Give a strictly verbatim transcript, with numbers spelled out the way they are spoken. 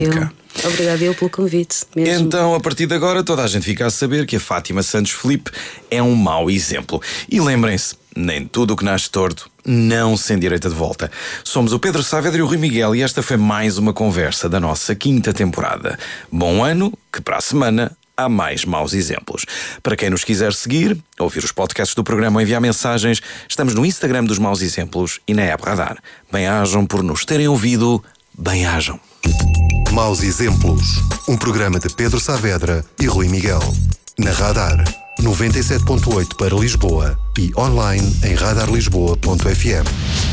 Eu. Obrigada eu pelo convite mesmo. Então, a partir de agora, toda a gente fica a saber que a Fátima Santos Filipe é um mau exemplo. E lembrem-se, nem tudo o que nasce torto não se endireita de volta. Somos o Pedro Saavedra e o Rui Miguel e esta foi mais uma conversa da nossa quinta temporada. Bom ano, que para a semana há mais maus exemplos. Para quem nos quiser seguir, ouvir os podcasts do programa ou enviar mensagens, estamos no Instagram dos Maus Exemplos e na app Radar. Bem-ajam por nos terem ouvido. Bem-ajam. Maus Exemplos, um programa de Pedro Saavedra e Rui Miguel. Na Radar, noventa e sete ponto oito para Lisboa e online em radar lisboa ponto f m.